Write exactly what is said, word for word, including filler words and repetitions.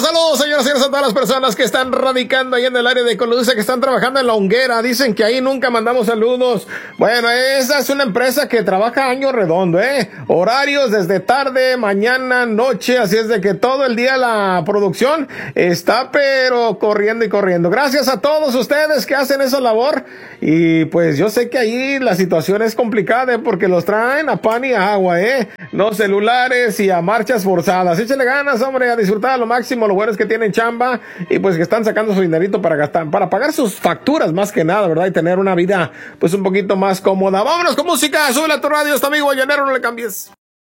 saludos, señoras y señores, a todas las personas que están radicando ahí en el área de Colusa, que están trabajando en la Honguera. Dicen que ahí nunca mandamos saludos. Bueno, esa es una empresa que trabaja año redondo, ¿eh? Horarios desde tarde, mañana, noche, así es de que todo el día la producción está pero corriendo y corriendo. Gracias a todos ustedes que hacen esa labor. Y pues yo sé que ahí la situación es complicada, ¿eh? Porque los traen a pan y a agua, ¿eh? Los celulares y a marchas forzadas. Échale ganas, hombre, a disfrutar a lo máximo. Lo bueno es que tienen chamba y pues que están sacando su dinerito para gastar, para pagar sus facturas más que nada, ¿verdad? Y tener una vida pues un poquito más cómoda. Vámonos con música, sube a tu radio, está amigo Llanero, no le cambies.